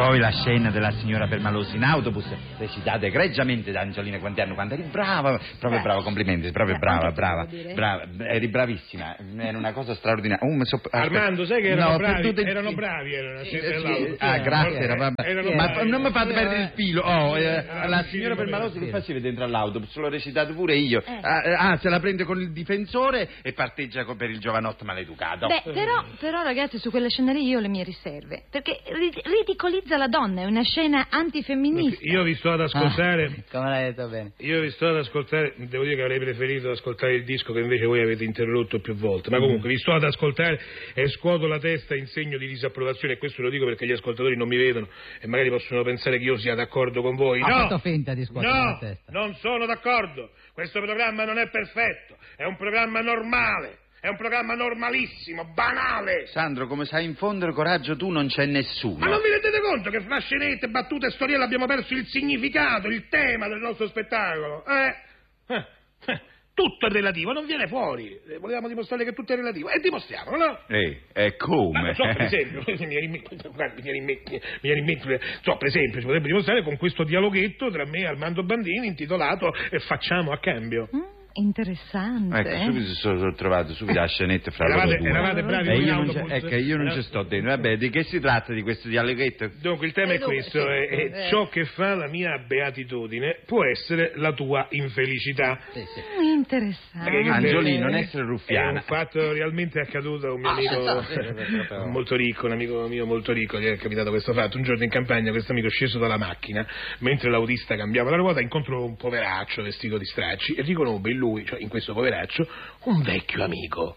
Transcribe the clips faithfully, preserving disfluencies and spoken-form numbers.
poi la scena della signora Permalosi in autobus, recitata egregiamente da Angiolina Guantiano, quando eri brava, proprio eh. brava, complimenti, proprio eh, brava, brava, brava, eri bravissima, era una cosa straordinaria. Uh, so, Armando, sai che erano no, bravi, te... erano bravi, erano, sì, sì, ah, grazie, era, vabbè. erano ma bravi. non mi fate perdere il filo. Oh, eh, ah, la signora Permalosi che faceva dentro all'autobus, l'ho recitato pure io. Eh. Ah, ah, se la prende con il difensore e parteggia per il giovanotto maleducato. Beh, però, però ragazzi, su quella scena lì io ho le mie riserve, perché ridicolizza la donna, è una scena antifemminista. Io vi sto ad ascoltare. Ah, come l'hai detto bene. Io vi sto ad ascoltare, devo dire che avrei preferito ascoltare il disco che invece voi avete interrotto più volte, ma comunque vi sto ad ascoltare e scuoto la testa in segno di disapprovazione, e questo lo dico perché gli ascoltatori non mi vedono e magari possono pensare che io sia d'accordo con voi. Ha no, fatto finta di scuotere no, la testa. non sono d'accordo. Questo programma non è perfetto, è un programma normale. È un programma normalissimo, banale. Sandro, come sai infondere coraggio tu, non c'è nessuno. Ma non vi rendete conto che fra scenette, battute e storielle abbiamo perso il significato, il tema del nostro spettacolo? Eh? eh, eh. Tutto è relativo, non viene fuori. Eh, volevamo dimostrare che tutto è relativo e dimostriamolo, no? Eh, e come? Ma non so, per esempio, mi viene in mente, guarda, mi viene in mente, mi viene in mente, so, per esempio, si potrebbe dimostrare con questo dialoghetto tra me e Armando Bandini intitolato eh, Facciamo a cambio. Mm. Interessante. Ecco, subito sono trovato subito la scenetta fra eravate, loro due. eravate bravi e voi io in non autobus. ecco, io non ci sto dentro. Vabbè, di che si tratta di questo dialoghetto? Dunque, il tema Eh, è dunque, questo, sì, è, è eh. ciò che fa la mia beatitudine può essere la tua infelicità. Sì, sì. Mm, interessante. Perché- Angiolini, non essere È ruffiana. un fatto realmente accaduto a un mio Ah, amico sì, sì, sì, molto ricco, un amico mio molto ricco, gli è capitato questo fatto. Un giorno in campagna questo amico sceso dalla macchina, mentre l'autista cambiava la ruota, incontrò un poveraccio vestito di stracci e riconobbe in lui, cioè in questo poveraccio, un vecchio amico.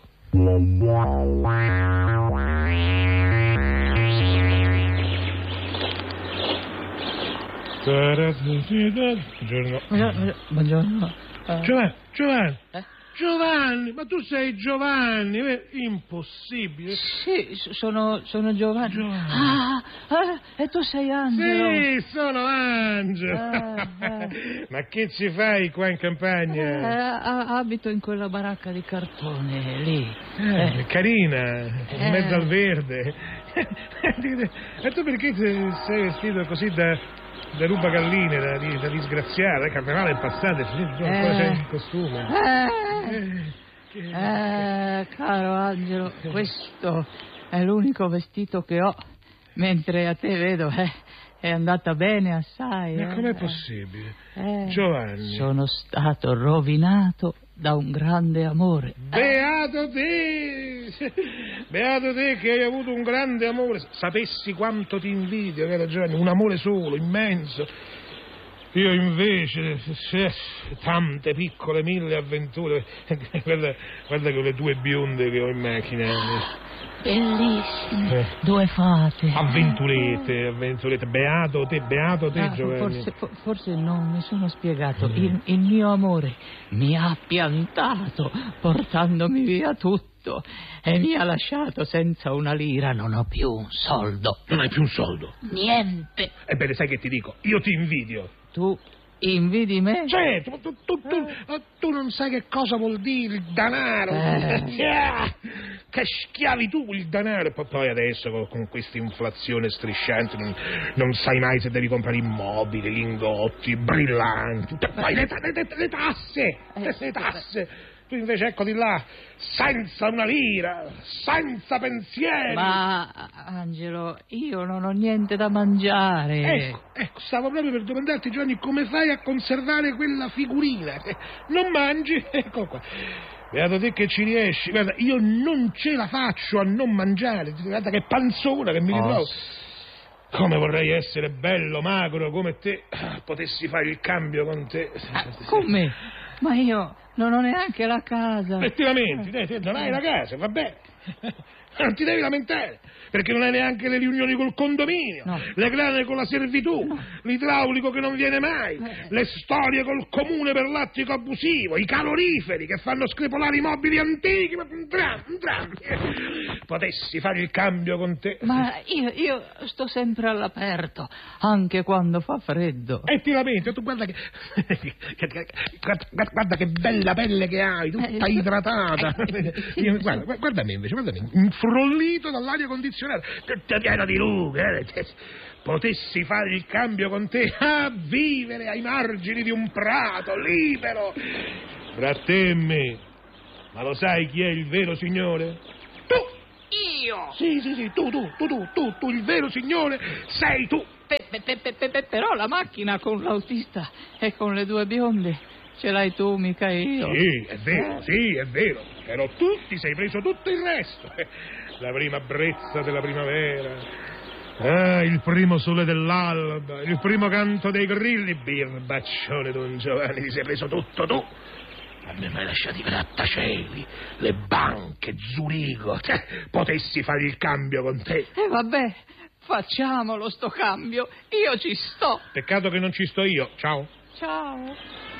Buongiorno. Buongiorno. Buongiorno. Eh, Giovanni, Giovanni, eh? Giovanni, ma tu sei Giovanni, eh? Impossibile. Sì, s- sono, sono Giovanni. Giovanni. Ah, ah, e tu sei Angelo. Sì, sono Angelo. Ah, eh. Ma che ci fai qua in Eh, campagna? a- abito in quella baracca di cartone lì. Eh, Eh, carina, in Eh. mezzo al verde. E tu perché sei sei vestito così da, da rubagalline, da, di- da disgraziata? Il carnevale è passato, è finito, tu ancora Eh. sei in costume. eh, Eh, che- eh, caro Angelo, questo è l'unico vestito che ho, mentre a te vedo eh, è andata bene assai. Ma eh. com'è possibile? Eh, Giovanni. Sono stato rovinato da un grande amore. Beato te! Beato te che hai avuto un grande amore. Sapessi quanto ti invidio, caro Giovanni, un amore solo, immenso. Io invece, se- tante piccole mille avventure. Guarda, guarda che ho le due bionde che ho in macchina. Bellissime, Eh. due fate. Avventurette, avventurette. Beato te, beato te, Ah, Giovanni. forse, for- forse non mi sono spiegato. Il, il mio amore mi ha piantato portandomi via tutto e mi ha lasciato senza una lira. Non ho più un soldo. Non hai più un soldo. Niente. Ebbene, sai che ti dico? Io ti invidio. Tu invidi me? Certo, tu, tu, tu, tu, tu non sai che cosa vuol dire il denaro. Eh. Ah, che schiavitù il denaro. Poi- Poi adesso con, con questa inflazione strisciante non, non sai mai se devi comprare immobili, lingotti, brillanti. Poi le, ta- le- le- le tasse, le, le tasse. Tu invece eccoti là, senza una lira, senza pensieri. Ma, Angelo, io non ho niente da mangiare. Ecco, ecco, stavo proprio per domandarti, Giovanni, come fai a conservare quella figurina? Eh, Non mangi? Ecco qua. Beato te che ci riesci. Guarda, io non ce la faccio a non mangiare. Guarda che panzona che mi Oh, ritrovo. Come vorrei essere bello, magro, come te. Potessi fare il cambio con te. Ah, come? Ma io non ho neanche la casa. Effettivamente, te- te non hai la casa, va bene. Non ti devi lamentare, perché non hai neanche le riunioni col condominio, No. le grane con la servitù, l'idraulico che non viene mai, Eh. le storie col comune per l'attico abusivo, i caloriferi che fanno screpolare i mobili antichi, ma un dramma, un dramma. Potessi fare il cambio con te. Ma io, io sto sempre all'aperto, anche quando fa freddo. E ti lamenti, tu guarda che, guarda, guarda che bella pelle che hai, tutta Eh, idratata. eh, Io- guarda, guarda me invece, guarda me, in infrollito dall'aria condizionata, tutta piena di rughe, eh? Potessi fare il cambio con te, a vivere ai margini di un prato, libero, fra te e me. Ma lo sai chi è il vero signore? Tu! Io! Sì, sì, sì, tu, tu, tu, tu, tu, tu, il vero signore sei tu! Pe- pe- pe- pe- pe- però la macchina con l'autista e con le due bionde ce l'hai tu, mica io. Sì, è vero, sì, è vero, però tu ti sei preso tutto il resto. La prima brezza della primavera, ah, il primo sole dell'alba, il primo canto dei grilli, birbaccione Don Giovanni, ti sei preso tutto tu. A me mi hai lasciato i grattacieli, le banche, Zurigo, cioè, potessi fare il cambio con te. E eh, vabbè, facciamolo sto cambio, io ci sto. Peccato che non ci sto io, ciao. Ciao.